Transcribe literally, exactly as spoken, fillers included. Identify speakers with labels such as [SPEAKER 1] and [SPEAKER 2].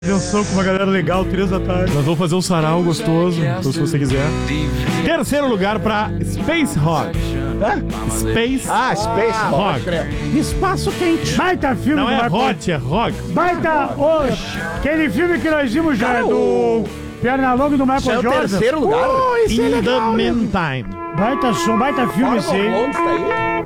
[SPEAKER 1] Atenção com uma galera legal, três da tarde. Nós vamos fazer um sarau gostoso, então se você quiser. Terceiro lugar pra Space Rock.
[SPEAKER 2] Hã?
[SPEAKER 1] Space
[SPEAKER 2] Ah, Space
[SPEAKER 1] Rock.
[SPEAKER 2] Espaço quente.
[SPEAKER 3] Baita filme
[SPEAKER 1] Não
[SPEAKER 3] do
[SPEAKER 1] é
[SPEAKER 3] Marco-
[SPEAKER 1] hot, é rock.
[SPEAKER 3] Baita hoje. Aquele filme que nós vimos já
[SPEAKER 2] Cara,
[SPEAKER 3] do
[SPEAKER 2] o-
[SPEAKER 3] Pernalonga e do
[SPEAKER 2] Isso é
[SPEAKER 3] Michael
[SPEAKER 2] o
[SPEAKER 3] Jordan.
[SPEAKER 2] terceiro lugar.
[SPEAKER 3] Oh, esse é
[SPEAKER 1] In the
[SPEAKER 3] legal, né?
[SPEAKER 1] meantime.
[SPEAKER 3] Baita som, baita filme esse aí.
[SPEAKER 2] Fala, Longs, tá aí.